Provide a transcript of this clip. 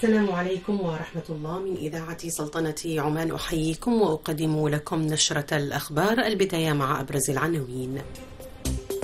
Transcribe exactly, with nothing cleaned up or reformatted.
السلام عليكم ورحمة الله. من إذاعة سلطنة عمان أحييكم وأقدم لكم نشرة الأخبار. البداية مع أبرز العناوين.